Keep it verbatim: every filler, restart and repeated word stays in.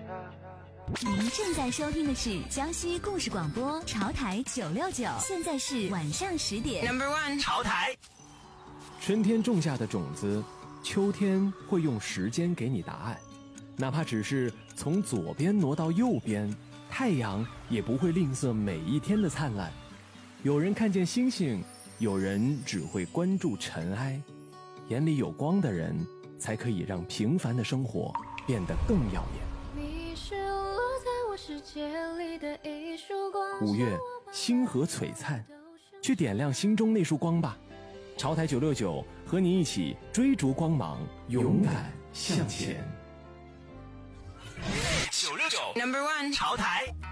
您正在收听的是江西故事广播潮台九六九，现在是晚上十点。 Number one 潮台。 春天种下的种子，秋天会用时间给你答案，哪怕只是从左边挪到右边，太阳也不会吝啬每一天的灿烂。有人看见星星，有人只会关注尘埃。眼里有光的人，才可以让平凡的生活变得更耀眼。五月，星河璀璨，去点亮心中那束光吧。潮台九六九和你一起追逐光芒，勇敢向前。 九六九 Number one 潮台。